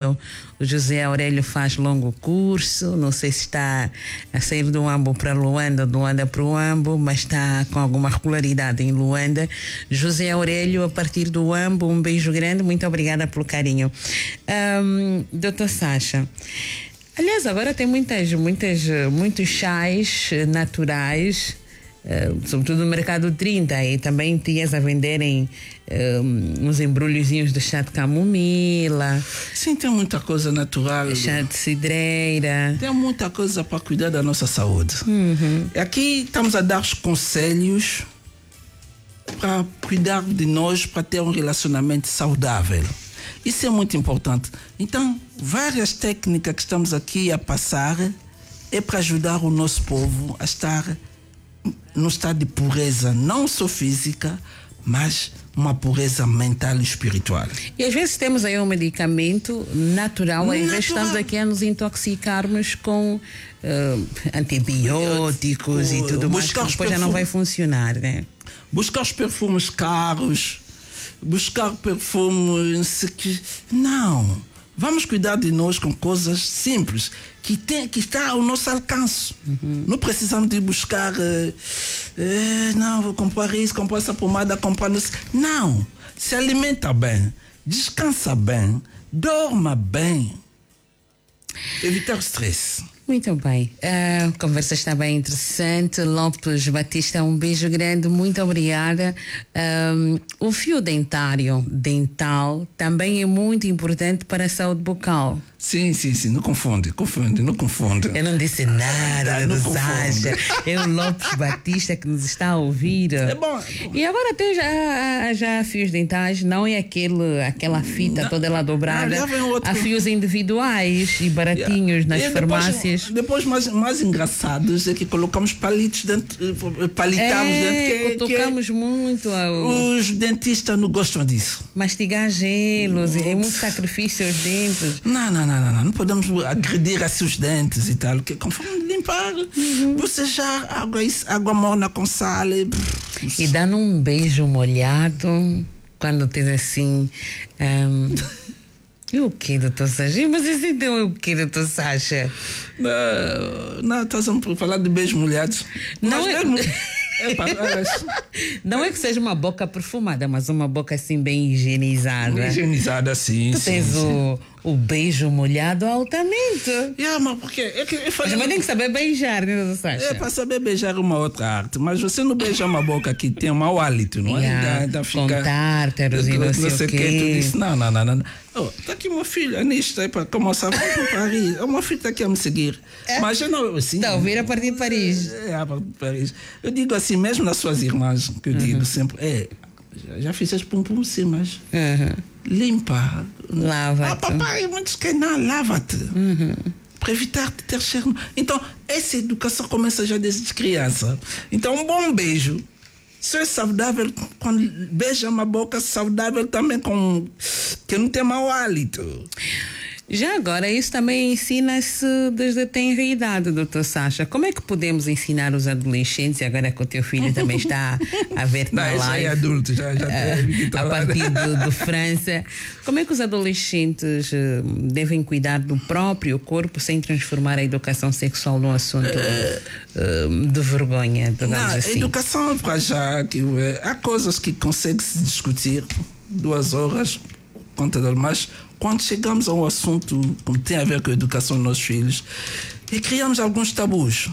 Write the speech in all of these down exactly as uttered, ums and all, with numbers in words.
Aurélio. O José Aurélio faz longo curso, não sei se está a sair do Ambo para Luanda, do Luanda para o Ambo, mas está com alguma regularidade em Luanda. José Aurélio, a partir do Ambo, um beijo grande, muito obrigada pelo carinho. Um, doutor Sacha, aliás, agora tem muitas, muitas, muitos chás naturais, Uh, sobretudo no mercado trinta, e também tinhas a venderem uh, uns embrulhozinhos de chá de camomila. Sim, tem muita coisa natural. Chá de cidreira. Tem muita coisa para cuidar da nossa saúde. Uhum. Aqui estamos a dar os conselhos para cuidar de nós, para ter um relacionamento saudável. Isso é muito importante. Então, várias técnicas que estamos aqui a passar é para ajudar o nosso povo a estar no estado de pureza, não só física, mas uma pureza mental e espiritual. E às vezes temos aí um medicamento natural, natural. Às vezes estamos aqui a nos intoxicarmos com uh, antibióticos e tudo mais, que depois já não vai funcionar, né? Buscar os perfumes caros, buscar perfumes que... Não, vamos cuidar de nós com coisas simples, que, tem, que está ao nosso alcance. Uhum. Não precisamos de buscar, uh, uh, não, vou comprar isso, comprar essa pomada, comprar isso. Não, se alimenta bem, descansa bem, dorma bem. Evitar o stress. Muito bem, a conversa está bem interessante. Lopes Batista, um beijo grande, muito obrigada. Um, o fio dentário dental também é muito importante para a saúde bucal. Sim, sim, sim, não confunde, confunde, não confunde. Eu não disse nada, não Sacha. É o Lopes Batista que nos está a ouvir. É bom. E agora tem já, já fios dentais, não é aquele, aquela fita não, toda ela dobrada. Não, há fios individuais e baratinhos yeah. nas e farmácias. Depois, depois mais, mais engraçados é que colocamos palitos dentro, palitamos é, dentro. Que, tocamos que muito. Ao... Os dentistas não gostam disso. Mastigar gelos, é muito sacrifício aos dentes. Não, não, não, não, não, não podemos agredir assim os dentes e tal, que conforme limpar, uhum. você já água, água morna com sal. E, e dando um beijo molhado, quando tens assim. Um... E o que, doutor Sacha? Mas isso então é o que, doutor Sacha? Não, não, estás a falar de beijos molhados. Não é... Mesmo... Epa, não é que seja uma boca perfumada, mas uma boca assim bem higienizada. Higienizada, sim. Tu sim, tens sim. O, o beijo molhado altamente. Yeah, mas porque é que eu falei... Mas tem que saber beijar, né, doutor Sacha? É para saber beijar uma outra arte, mas você não beija uma boca que tem um mau hálito, não é? Yeah, da, da com tártaros e não sei o quê. Tu disse, não, não, não, não. Oh, tá aqui uma filha nisto, é para começar a Paris. Uma filha está aqui a me seguir. É? Mas eu não, assim. Está a ouvir a partir de Paris. É, a partir de Paris. Eu digo assim, mesmo nas suas irmãs, que eu digo uhum. sempre, é, já, já fizeste pum-pum sim, mas uhum. limpa. Lava-te. Ah, papai, muitos que não, lava-te. Uhum. Para evitar de ter cheiro. Então, essa educação começa já desde criança. Então, um bom beijo. Isso é saudável quando beija uma boca saudável também, com que não tem mau hálito. Já agora, isso também ensina-se desde a tenra idade, doutor Sacha. Como é que podemos ensinar os adolescentes, agora que o teu filho também está a ver na live? Não, já é adulto, já, já uh, a partir de, de França. Como é que os adolescentes uh, devem cuidar do próprio corpo sem transformar a educação sexual num assunto uh, uh, de vergonha, digamos não, assim? A educação, para já, que, uh, há coisas que consegue-se discutir duas horas, conta dele, mas quando chegamos a um assunto que tem a ver com a educação dos nossos filhos, e criamos alguns tabus.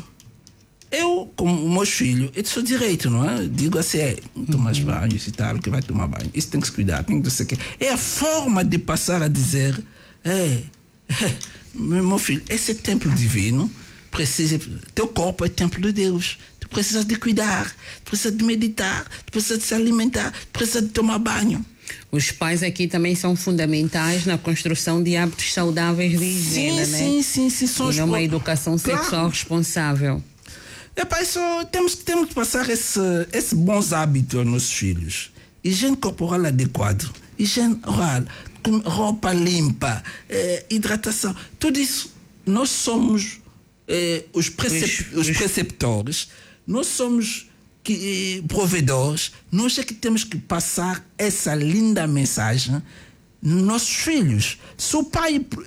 Eu, como meus filhos, eu sou direito, não é? Digo assim, é, tomas banho e tal, que vai tomar banho. Isso tem que se cuidar, tem que ser que. É a forma de passar a dizer, é, é, meu filho, esse é templo divino, precisa, teu corpo é templo de Deus. Tu precisas de cuidar, tu precisas de meditar, tu precisas de se alimentar, tu precisas de tomar banho. Os pais aqui também são fundamentais na construção de hábitos saudáveis de higiene, sim, né? Sim, sim, sim. São e numa educação claro. sexual responsável. É, pai, só temos, temos que passar esse, esse bons hábitos aos nossos filhos. Higiene corporal adequado, higiene oral, roupa limpa, eh, hidratação. Tudo isso, nós somos eh, os, precep, os, os preceptores, nós somos que, provedores, nós é que temos que passar essa linda mensagem nos nossos filhos. Se o pai